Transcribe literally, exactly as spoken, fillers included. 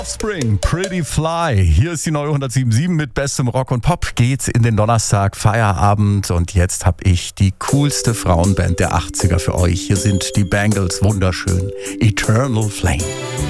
Spring, Pretty Fly. Hier ist die neue hundertsieben Komma sieben mit bestem Rock und Pop. Geht's in den Donnerstag, Feierabend. Und jetzt habe ich die coolste Frauenband der achtziger für euch. Hier sind die Bangles, wunderschön. Eternal Flame.